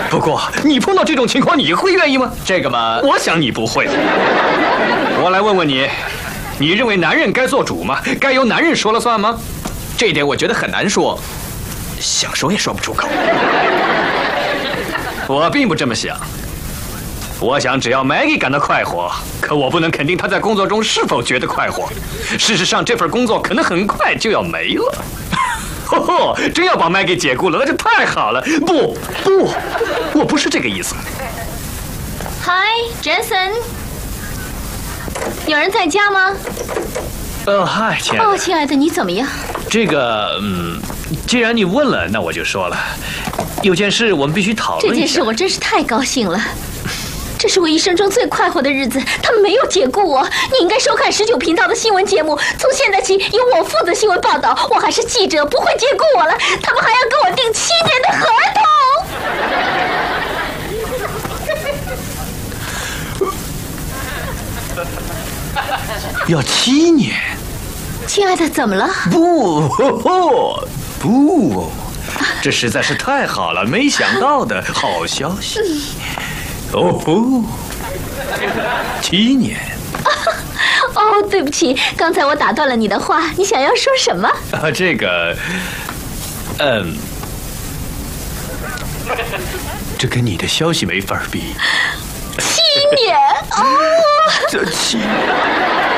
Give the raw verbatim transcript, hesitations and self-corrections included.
不过你碰到这种情况，你会愿意吗？ 这个嘛， 我想你不会。我来问问你，你认为男人该做主吗？该由男人说了算吗？ 这一点我觉得很难说，想说也说不出口。 我并不这么想。我想，只要 Maggie 感到快活，可我不能肯定她在工作中是否觉得快活。事实上，这份工作可能很快就要没了。吼吼，真要把 Maggie 解雇了，那就太好了。不不，我不是这个意思。 嗨 Jason， 有人在家吗？ 呃，嗨，亲爱的。 哦，亲爱的，你怎么样？ 这个，嗯，既然你问了，那我就说了。有件事我们必须讨论一下。 这件事我真是太高兴了。这是我一生中最快活的日子，他们没有解雇我。你应该收看十九频道的新闻节目，从现在起由我负责新闻报道。我还是记者，不会解雇我了。他们还要跟我订七年的合同。要七年？ 亲爱的，怎么了？ 不，不，不，这实在是太好了，没想到的好消息。哦吼，七年。 哦，对不起，刚才我打断了你的话，你想要说什么？ 啊，这个，嗯，这跟你的消息没法比。 七年哦， 这七年。